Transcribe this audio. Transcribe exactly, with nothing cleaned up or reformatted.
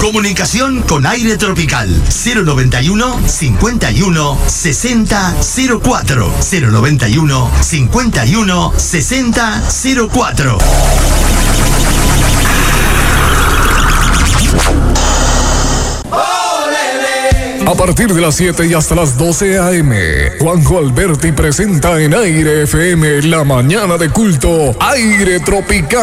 Comunicación con aire tropical. cero noventa y uno, cincuenta y uno, sesenta, cero cuatro. cero noventa y uno, cincuenta y uno, sesenta, cero cuatro. A partir de las siete y hasta las doce a eme, Juanjo Alberti presenta en Aire F M la mañana de culto Aire Tropical.